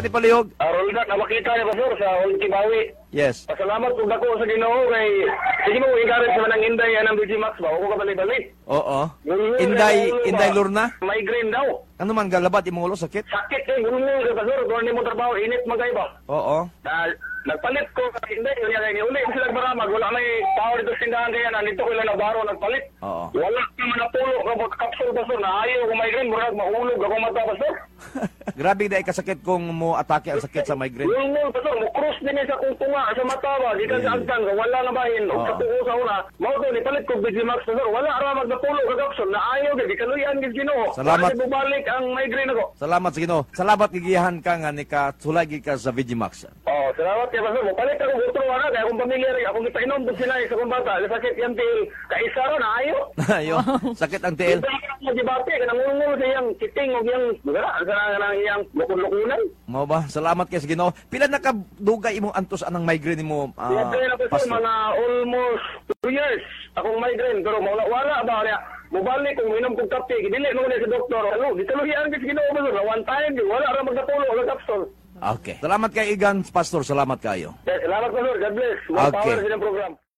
ni palihog? Rolda, na makita niya Pastor sa Ultimawi. Yes. Pasalamat kung dako sa Ginoo kay sige mo encourage sa manang Inday anang BG Max ba ko ka balik-balik. Oo. Inday Lorna? Migraine daw. Ano man galabat imong ulo sakit? Sakit kay gulungol ka Pastor, kung mo trabaho init magay ba. Oo. Nagpalit ko kay Inday, unya kay uli sila maramag wala may tao dito sa tindahan kaya nandito ko lang na baro nagpalit. Oo. Wala naman na pulo ka kapsul Pastor na ayaw ko migraine murag mahulog ako mata Pastor. Grabe dai kasakit kung mo atake ang sakit sa migraine. Gulungol Pastor, mo cross din sa kung tunga sa mata ba, di ka sa agtan wala na bahin o sa tuko sa una. Mao to ni palit ko BG Max Pastor, wala ra magnapulo ka kapsul na ayaw gid kaluyan gid Ginoo. Salamat. Kasi bubalik ang migraine ako. Salamat sa Ginoo. Salamat gigiyahan ka nga ni ka sulagi ka sa Vigimax. Oh, salamat kay Pastor. Palit ako utro ana kay akong pamilya rin akong ipainom pud sila sa kong bata. Sakit yan til kaisa ra na ayo. Ayo, sakit ang tiil. Magibate kanang ngulngul sa iyang kiting og iyang wala kanang iyang lukon-lukunan. Mao ba? Salamat kay sa Ginoo. Pila na ka dugay imong antos anang migraine mo? Migraine ako sa mga almost 2 years akong migraine pero wala ba niya. Mubalik kung minom kong kape, dili mo na sa doktor. Ano, gituluyan gid Ginoo ba one time wala ra magnapulo og kapsul. Okay. Salamat kay Igan Pastor. Salamat kayo. Salamat Pastor. God bless. More Okay. power sa inyong program.